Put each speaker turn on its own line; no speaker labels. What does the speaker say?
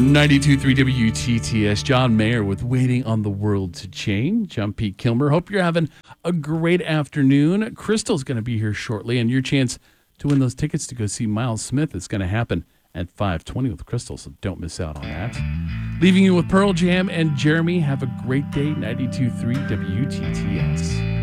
92.3 WTTS. John Mayer with Waiting on the World to Change. I'm Pete Kilmer. Hope you're having a great afternoon. Crystal's going to be here shortly, and your chance to win those tickets to go see Miles Smith is going to happen at 5:20 with Crystal, so don't miss out on that. Leaving you with Pearl Jam and Jeremy. Have a great day. 92.3 WTTS.